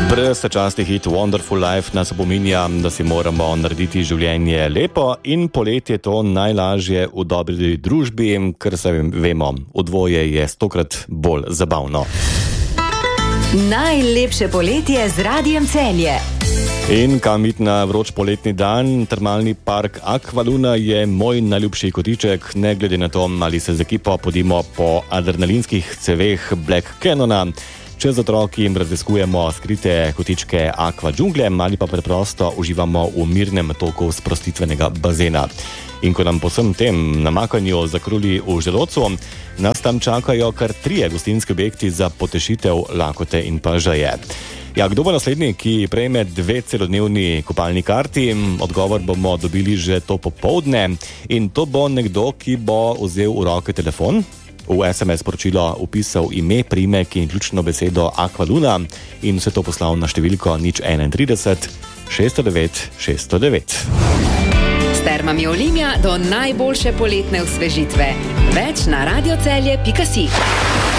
Brezčasni hit Wonderful Life nas opominja, da si moramo narediti življenje lepo in poletje to najlažje v dobri družbi, ker se vemo, v dvoje je 100-krat bolj zabavno. Najlepše poletje z Radiem Celje. In kam iti na vroč poletni dan, termalni park Aqualuna je moj najljubši kotiček, ne glede na to, ali se z ekipo podimo po adrenalinskih ceveh Black Cannona, če z otroki raziskujemo skrite kotičke Aqua džungle ali pa preprosto uživamo v mirnem toku sprostitvenega bazena. In ko nam po vsem tem namakanju zakruli v želodcu, nas tam čakajo kar 3 gostinski objekti za potešitev lakote in pa žeje. Ja, kdo bo naslednji, ki prejme 2 celodnevni kopalni karti? Odgovor bomo dobili že to popoldne in to bo nekdo, ki bo vzel v roke telefon, v SMS sporočilo upisal ime, priimek in ključno besedo Aqualuna in vse to poslal na številko 031 609 609. S termami Olimia do najboljše poletne osvežitve. Več na radiocelje.si.